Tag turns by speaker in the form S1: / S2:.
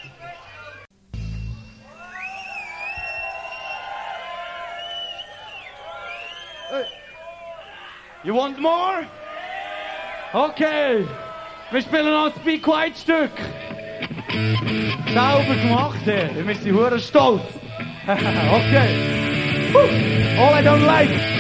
S1: You want more? Okay. Wir spielen noch ein Be Quiet Stück. Sauber gemacht, wir sind hure stolz. Okay. All I don't like.